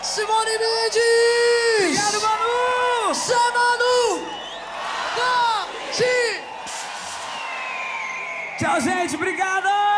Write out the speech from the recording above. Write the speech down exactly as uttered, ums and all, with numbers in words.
Simone Mendes! Obrigado, Manu! Só Manu! Dati! Tchau, gente, obrigado!